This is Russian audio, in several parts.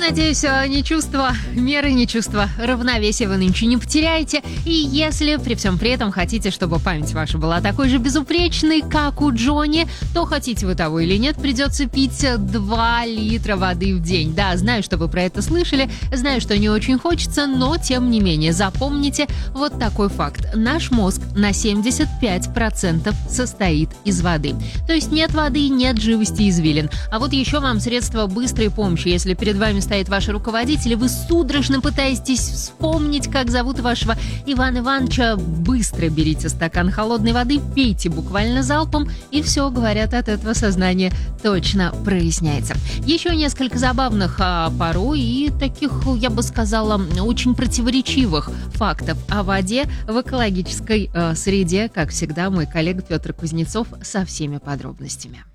надеюсь, не чувство меры, не чувство равновесия вы нынче не потеряете. И если при всем при этом хотите, чтобы память ваша была такой же безупречной, как у Джонни, то, хотите вы того или нет, придется пить 2 литра воды в день. Да, знаю, что вы про это слышали, знаю, что не очень хочется, но тем не менее запомните вот такой факт. Наш мозг на 75% состоит из воды. То есть нет воды, нет живости извилин. А вот еще вам средства быстрой помощи. Если перед вами стоит ваш руководитель, и вы судорожно пытаетесь вспомнить, как зовут вашего Ивана Ивановича, быстро берите стакан холодной воды, пейте буквально залпом, и все, говорят, от этого сознание точно проясняется. Еще несколько забавных, а порой и таких, я бы сказала, очень противоречивых фактов о воде в экологической среде. Как всегда, мой коллега Петр Кузнецов со всеми подробностями.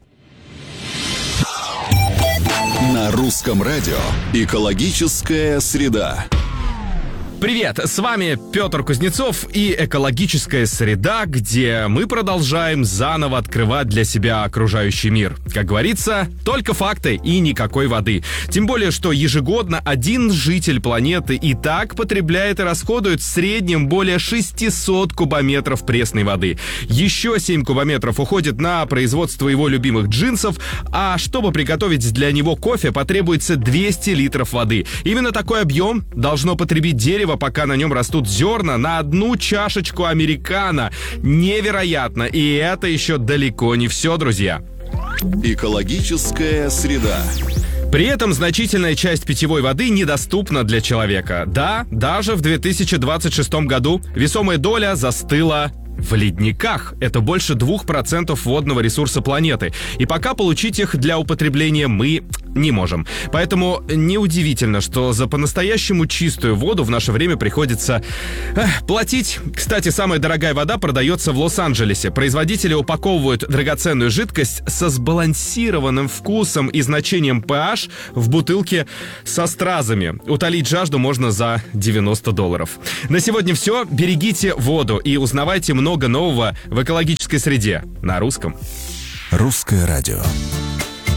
На русском радио «Экологическая среда». Привет, с вами Петр Кузнецов и «Экологическая среда», где мы продолжаем заново открывать для себя окружающий мир. Как говорится, только факты и никакой воды. Тем более, что ежегодно один житель планеты и так потребляет и расходует в среднем более 600 кубометров пресной воды. Еще 7 кубометров уходит на производство его любимых джинсов, а чтобы приготовить для него кофе, потребуется 200 литров воды. Именно такой объем должно потребить дерево, пока на нем растут зерна, на 1 чашечку американо. Невероятно! И это еще далеко не все, друзья. Экологическая среда. При этом значительная часть питьевой воды недоступна для человека. Да, даже в 2026 году весомая доля застыла в ледниках. Это больше 2% водного ресурса планеты. И пока получить их для употребления мы не можем. Поэтому неудивительно, что за по-настоящему чистую воду в наше время приходится платить. Кстати, самая дорогая вода продается в Лос-Анджелесе. Производители упаковывают драгоценную жидкость со сбалансированным вкусом и значением pH в бутылке со стразами. Утолить жажду можно за $90. На сегодня все. Берегите воду и узнавайте много нового в экологической среде на русском. Русское радио.